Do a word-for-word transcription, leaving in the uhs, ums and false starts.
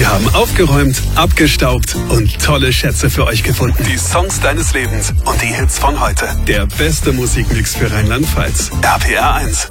Wir haben aufgeräumt, abgestaubt und tolle Schätze für euch gefunden. Die Songs deines Lebens und die Hits von heute. Der beste Musikmix für Rheinland-Pfalz. R P R eins.